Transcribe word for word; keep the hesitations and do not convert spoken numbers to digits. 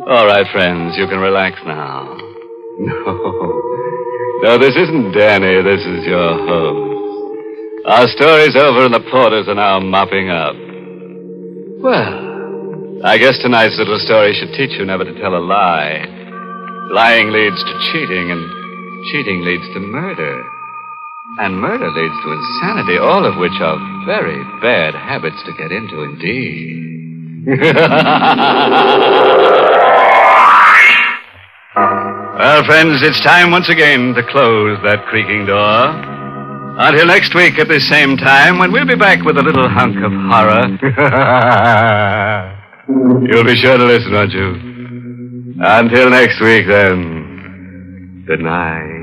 All right, friends, you can relax now. No. No, this isn't Danny. This is your host. Our story's over and the porters are now mopping up. Well, I guess tonight's little story should teach you never to tell a lie. Lying leads to cheating, and cheating leads to murder. And murder leads to insanity, all of which are very bad habits to get into indeed. Well, friends, it's time once again to close that creaking door. Until next week at the same time, when we'll be back with a little hunk of horror. You'll be sure to listen, won't you? Until next week, then. Good night.